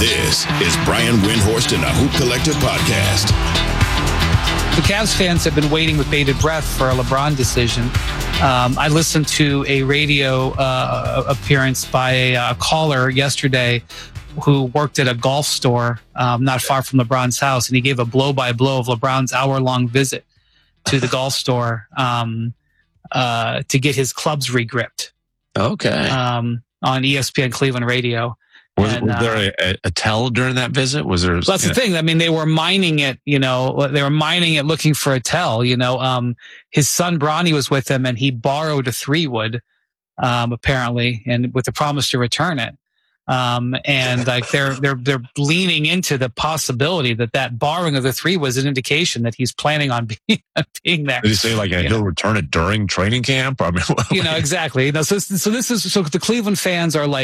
This is Brian Windhorst and the Hoop Collective podcast. The Cavs fans have been waiting with bated breath for a LeBron decision. I listened to a radio appearance by a caller yesterday who worked at a golf store not far from LeBron's house, and he gave a blow-by-blow of LeBron's hour-long visit to the golf store to get his clubs regripped. Okay. On ESPN Cleveland Radio. Was there a tell during that visit? Was there? Well, that's the thing. I mean, they were mining it, looking for a tell, his son Bronny was with him and he borrowed a 3-wood, apparently, and with the promise to return it. And like they're leaning into the possibility that borrowing of the 3 was an indication that he's planning on being there. Did he say he'll return it during training camp? I mean, exactly. So the Cleveland fans are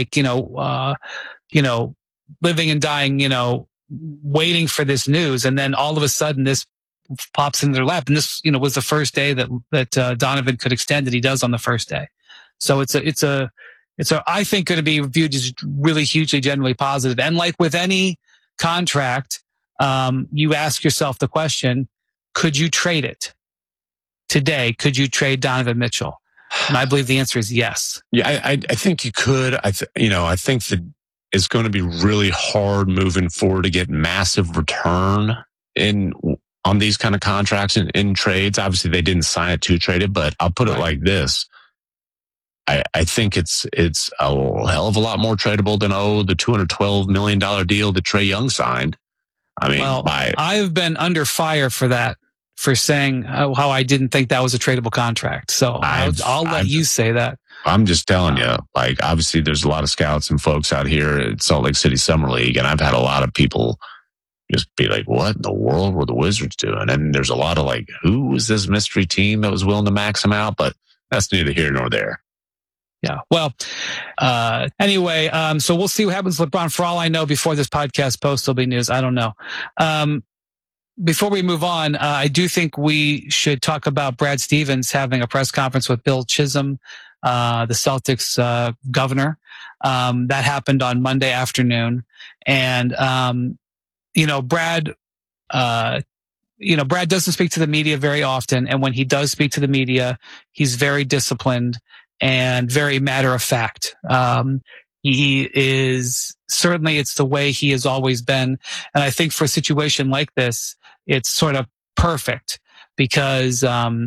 living and dying, waiting for this news. And then all of a sudden this pops into their lap. And this, was the first day that Donovan could extend it. He does on the first day. So it's I think going to be viewed as really hugely generally positive. And like with any contract, you ask yourself the question, could you trade it today? Could you trade Donovan Mitchell? And I believe the answer is yes. Yeah, I think you could. I think that it's going to be really hard moving forward to get massive return on these kind of contracts in trades. Obviously, they didn't sign it to trade it, but I'll put it like this. I think it's a hell of a lot more tradable than the $212 million deal that Trae Young signed. I mean, I've been under fire for that, for saying how I didn't think that was a tradable contract. So I'll let you say that. I'm just telling you, obviously there's a lot of scouts and folks out here at Salt Lake City Summer League, and I've had a lot of people just be like, what in the world were the Wizards doing? And there's a lot of who was this mystery team that was willing to max him out? But that's neither here nor there. Yeah. Well, anyway, so we'll see what happens with LeBron. For all I know, before this podcast posts, there'll be news. I don't know. Before we move on, I do think we should talk about Brad Stevens having a press conference with Bill Chisholm, the Celtics governor. That happened on Monday afternoon. And, Brad doesn't speak to the media very often. And when he does speak to the media, he's very disciplined and very matter of fact. He is certainly, it's the way he has always been. And I think for a situation like this, it's sort of perfect because,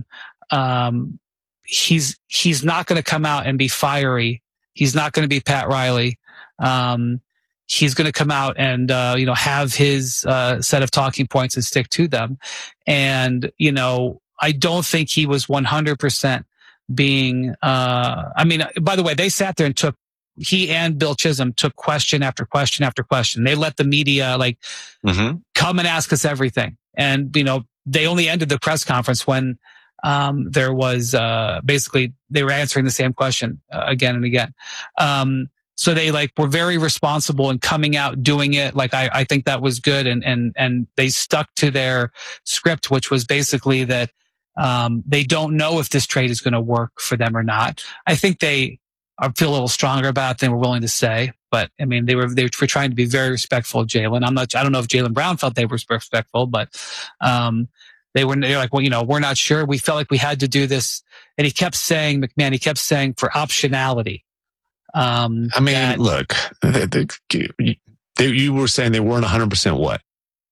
he's not going to come out and be fiery. He's not going to be Pat Riley. He's going to come out and, have his, set of talking points and stick to them. And, I don't think he was 100% being, by the way, they sat there and he and Bill Chisholm took question after question after question. They let the media come and ask us everything. And, they only ended the press conference when, there was, basically they were answering the same question again and again. So they were very responsible in coming out, doing it. I think that was good. And they stuck to their script, which was basically that, they don't know if this trade is going to work for them or not. I think they feel a little stronger about it than we're willing to say. But I mean, they were trying to be very respectful of Jaylen. I don't know if Jaylen Brown felt they were respectful, but they're like, well, we're not sure. We felt like we had to do this, and he kept saying, McMahon, for optionality. Look, you were saying they weren't 100% what?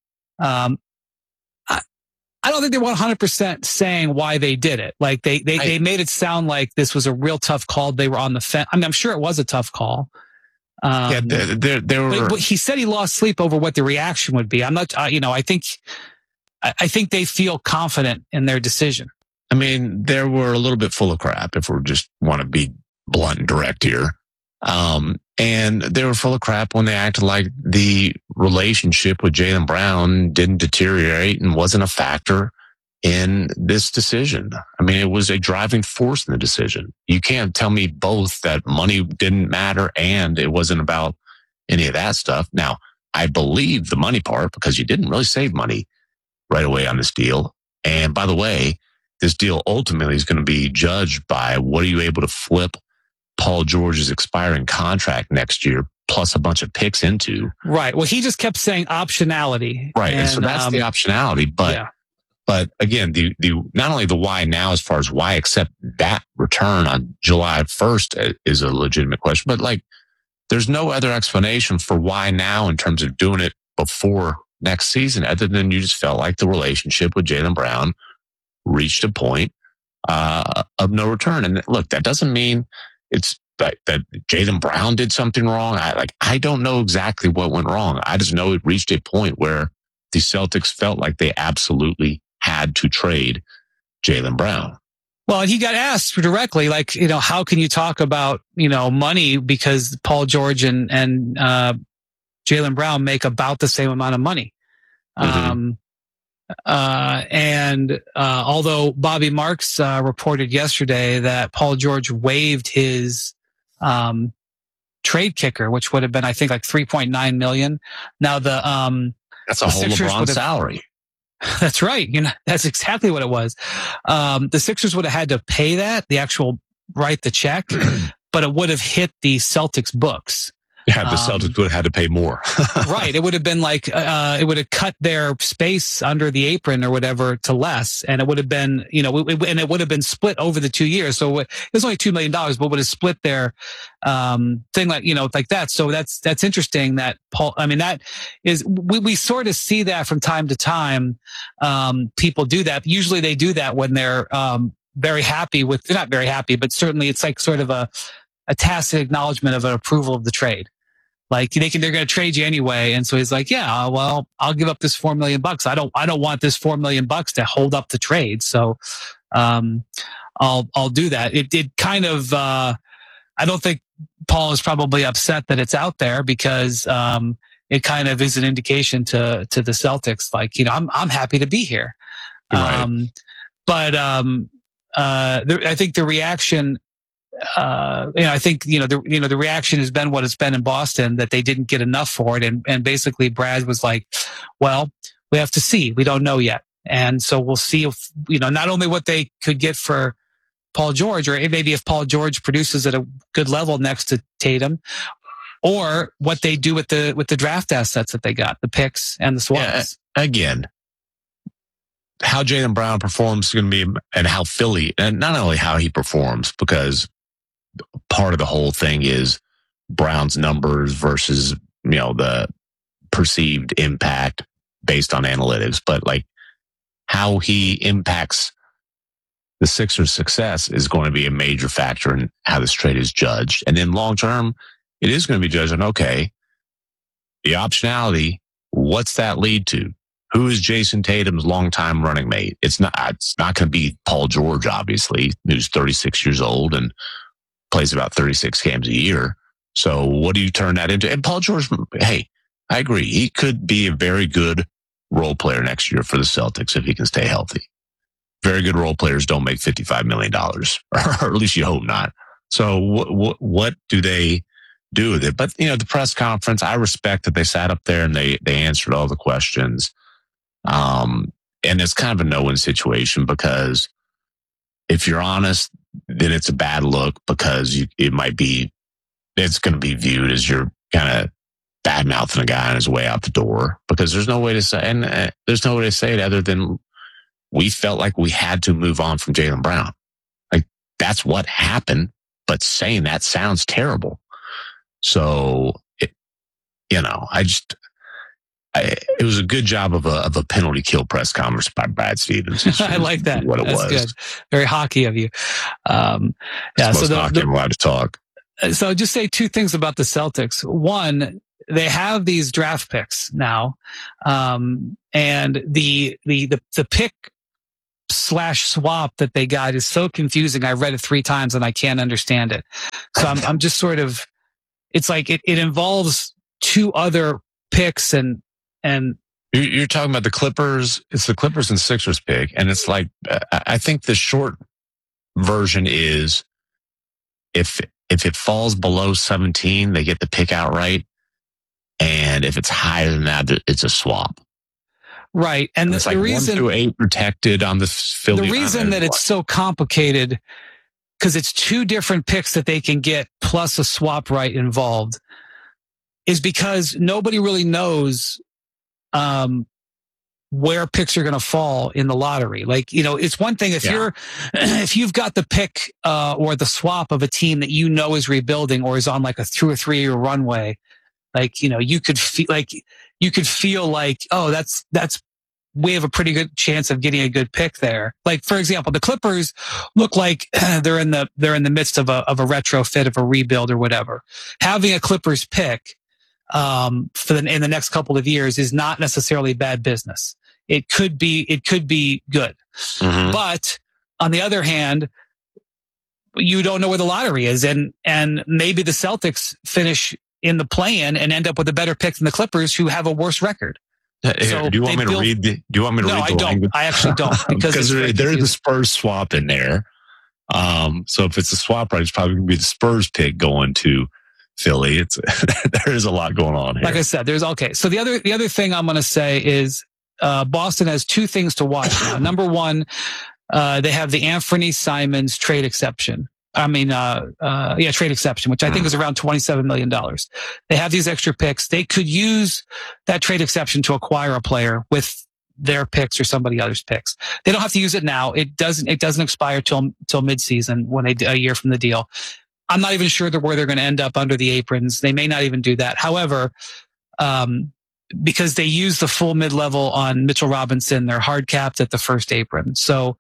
I don't think they were 100% saying why they did it. They made it sound like this was a real tough call. They were on the fence. I mean, I'm sure it was a tough call. There were. But he said he lost sleep over what the reaction would be. I'm not. I think they feel confident in their decision. I mean, they were a little bit full of crap. If we just want to be blunt and direct here, and they were full of crap when they acted like the relationship with Jaylen Brown didn't deteriorate and wasn't a factor in this decision. I mean, it was a driving force in the decision. You can't tell me both that money didn't matter and it wasn't about any of that stuff. Now, I believe the money part because you didn't really save money right away on this deal. And by the way, this deal ultimately is going to be judged by what are you able to flip Paul George's expiring contract next year, plus a bunch of picks into. Right. Well, he just kept saying optionality. Right. And so that's the optionality. But again, the not only the why now as far as why accept that return on July 1st is a legitimate question, but like there's no other explanation for why now in terms of doing it before next season, other than you just felt like the relationship with Jaylen Brown reached a point of no return. And look, that doesn't mean it's that Jaylen Brown did something wrong. I don't know exactly what went wrong. I just know it reached a point where the Celtics felt like they absolutely had to trade Jaylen Brown. Well, he got asked directly, like, how can you talk about, money because Paul George and Jaylen Brown make about the same amount of money. Mm-hmm. Although Bobby Marks reported yesterday that Paul George waived his trade kicker, which would have been, I think, like $3.9 million. Now that's a whole LeBron salary. That's right. That's exactly what it was. The Sixers would have had to pay that, write the check, but it would have hit the Celtics books. Yeah, the Celtics would have had to pay more. Right. It would have been like, it would have cut their space under the apron or whatever to less. And it would have been, and it would have been split over the 2 years. So it was only $2 million, but would have split their, thing like that. So that's interesting that Paul, that is, we sort of see that from time to time. People do that. Usually they do that when they're, very happy with, they're not very happy, but certainly it's like sort of a tacit acknowledgement of an approval of the trade. Like they're going to trade you anyway. And so he's like, yeah, well, I'll give up this $4 million. I don't want this $4 million to hold up the trade. So, I'll do that. It kind of, I don't think Paul is probably upset that it's out there because, it kind of is an indication to the Celtics. Like, I'm happy to be here. Right. I think the reaction, the reaction has been what it's been in Boston, that they didn't get enough for it. And basically Brad was like, well, we have to see. We don't know yet. And so we'll see if, not only what they could get for Paul George, or maybe if Paul George produces at a good level next to Tatum, or what they do with the draft assets that they got, the picks and the swaps. Yeah, again, how Jaylen Brown performs is going to be, and how Philly, and not only how he performs, because part of the whole thing is Brown's numbers versus, the perceived impact based on analytics, but like how he impacts the Sixers' success is going to be a major factor in how this trade is judged. And then long term, it is going to be judged on, okay, the optionality, what's that lead to? Who is Jason Tatum's longtime running mate? It's not going to be Paul George, obviously, who's 36 years old and plays about 36 games a year. So what do you turn that into? And Paul George, hey, I agree. He could be a very good role player next year for the Celtics if he can stay healthy. Very good role players don't make $55 million, or at least you hope not. So what do they do with it? But, the press conference, I respect that they sat up there and they answered all the questions. And it's kind of a no-win situation, because if you're honest, then it's a bad look, because it's going to be viewed as you're kind of bad-mouthing a guy on his way out the door, because there's no way to say, and there's no way to say it other than we felt like we had to move on from Jaylen Brown. Like that's what happened, but saying that sounds terrible. So, it was a good job of a penalty kill press conference by Brad Stevens. I like that. What it That's was. Good. Very hockey of you. So not allowed to talk. So just say two things about the Celtics. One, they have these draft picks now, and the pick / swap that they got is so confusing. I read it 3 times and I can't understand it. So I'm just sort of, it's like it involves 2 other picks and you're talking about the Clippers. It's the Clippers and Sixers pick, and it's like I think the short version is if it falls below 17, they get the pick outright, and if it's higher than that, it's a swap. Right, and it's like 1 through 8 protected on the Philly. The reason that it's so complicated because it's two different picks that they can get plus a swap right involved, is because nobody really knows where picks are going to fall in the lottery. Like, it's one thing if you've got the pick or the swap of a team that is rebuilding or is on like a 2 or 3 year runway. Like, you could feel like, oh, we have a pretty good chance of getting a good pick there. Like, for example, the Clippers look like they're in the midst of a retrofit, of a rebuild or whatever. Having a Clippers pick in the next couple of years is not necessarily bad business. It could be good. Mm-hmm. But on the other hand, you don't know where the lottery is, and maybe the Celtics finish in the play-in and end up with a better pick than the Clippers, who have a worse record. So do you want me to read? Do you want me to read? No, I don't. I actually don't, because there's the Spurs swap in there. So if it's a swap right, it's probably going to be the Spurs pick going to Philly. There is a lot going on here. Like I said, So the other thing I'm going to say is Boston has two things to watch now. Number one, they have the Anthony Simons trade exception. Trade exception, which I think is around $27 million. They have these extra picks. They could use that trade exception to acquire a player with their picks or somebody else's picks. They don't have to use it now. It doesn't expire till midseason, when a year from the deal. I'm not even sure where they're going to end up under the aprons. They may not even do that. However, because they use the full mid-level on Mitchell Robinson, they're hard capped at the first apron. So,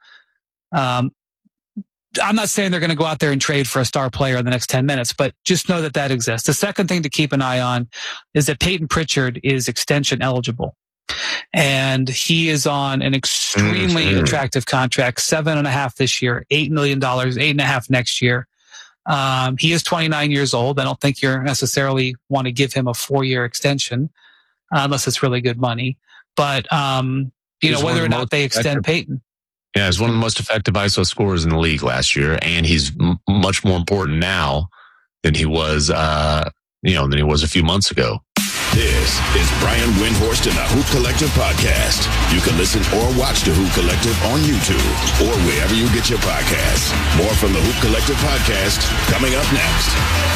I'm not saying they're going to go out there and trade for a star player in the next 10 minutes, but just know that exists. The second thing to keep an eye on is that Peyton Pritchard is extension eligible. And he is on an extremely attractive contract, 7.5 this year, $8 million, 8.5 next year. He is 29 years old. I don't think you necessarily want to give him a 4-year extension unless it's really good money. But, whether or not they extend Peyton. Yeah, he's one of the most effective ISO scorers in the league last year, and he's much more important now than he was, a few months ago. This is Brian Windhorst and the Hoop Collective podcast. You can listen or watch the Hoop Collective on YouTube or wherever you get your podcasts. More from the Hoop Collective podcast coming up next.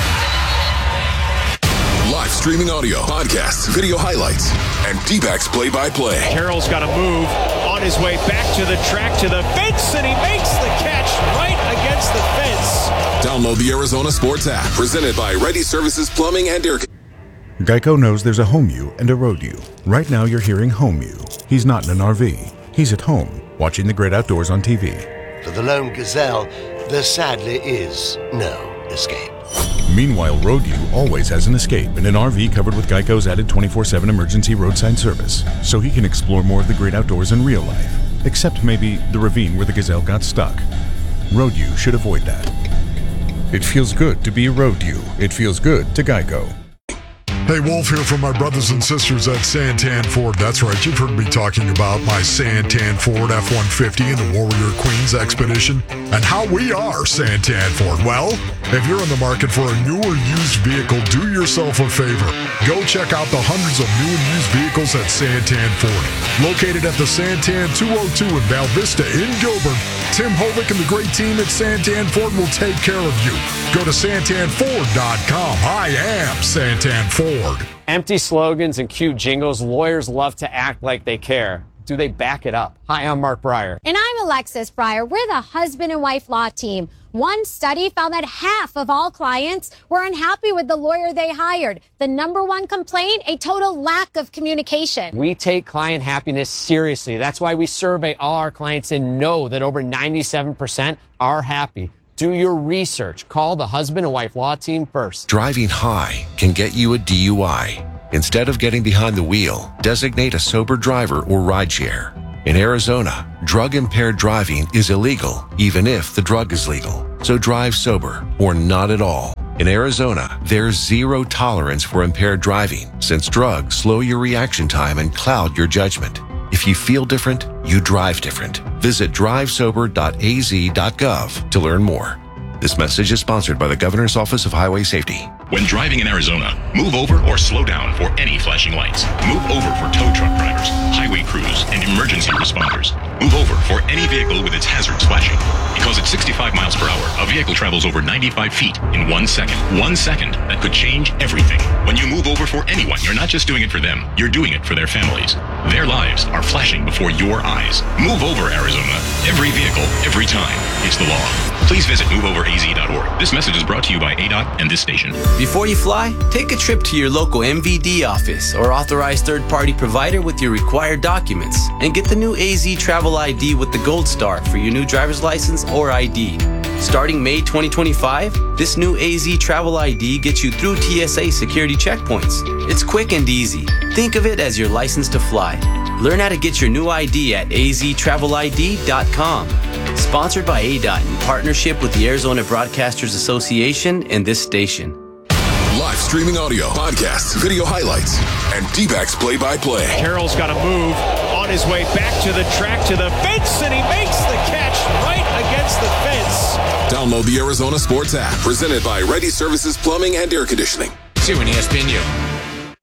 Live streaming audio, podcasts, video highlights, and D-backs play-by-play. Carroll's got to move on his way back to the track, to the fence, and he makes the catch right against the fence. Download the Arizona Sports app, presented by Ready Services Plumbing and Air. Geico knows there's a home you and a road you. Right now you're hearing home you. He's not in an RV. He's at home, watching the great outdoors on TV. For the lone gazelle, there sadly is no escape. Meanwhile, Road U always has an escape in an RV covered with Geico's added 24/7 emergency roadside service, so he can explore more of the great outdoors in real life, except maybe the ravine where the gazelle got stuck. Road U should avoid that. It feels good to be a Road U. It feels good to Geico. Hey, Wolf here from my brothers and sisters at Santan Ford. That's right, you've heard me talking about my Santan Ford F-150 and the Warrior Queens Expedition, and how we are Santan Ford. Well, if you're in the market for a new or used vehicle, do yourself a favor. Go check out the hundreds of new and used vehicles at Santan Ford. Located at the Santan 202 in Val Vista in Gilbert, Tim Hovick and the great team at Santan Ford will take care of you. Go to santanford.com. I am Santan Ford. Empty slogans and cute jingles. Lawyers love to act like they care. Do they back it up? Hi, I'm Mark Breyer. And I'm Alexis Breyer. We're the husband and wife law team. One study found that half of all clients were unhappy with the lawyer they hired. The number one complaint, a total lack of communication. We take client happiness seriously. That's why we survey all our clients and know that over 97% are happy. Do your research. Call the husband and wife law team first. Driving high can get you a DUI. Instead of getting behind the wheel, designate a sober driver or rideshare. In Arizona, drug-impaired driving is illegal, even if the drug is legal. So drive sober or not at all. In Arizona, there's zero tolerance for impaired driving, since drugs slow your reaction time and cloud your judgment. If you feel different, you drive different. Visit drivesober.az.gov to learn more. This message is sponsored by the Governor's Office of Highway Safety. When driving in Arizona, move over or slow down for any flashing lights. Move over for tow truck drivers. drivers, highway crews, and emergency responders. Move over for any vehicle with its hazards flashing. Because at 65 miles per hour, a vehicle travels over 95 feet in 1 second. 1 second that could change everything. When you move over for anyone, you're not just doing it for them, you're doing it for their families. Their lives are flashing before your eyes. Move over, Arizona. Every vehicle, every time. It's the law. Please visit moveoveraz.org. This message is brought to you by ADOT and this station. Before you fly, take a trip to your local MVD office or authorized third-party provider with your required documents and get the new AZ Travel ID with the Gold Star for your new driver's license or ID. Starting May 2025, this new AZ Travel ID gets you through TSA security checkpoints. It's quick and easy. Think of it as your license to fly. Learn how to get your new ID at aztravelid.com. Sponsored by ADOT in partnership with the Arizona Broadcasters Association and this station. Live streaming audio, podcasts, video highlights, and D-backs play-by-play. Carroll's got to move on his way back to the track, to the fence, and he makes the catch right against the fence. Download the Arizona Sports app, presented by Ready Services Plumbing and Air Conditioning. See you on ESPNU.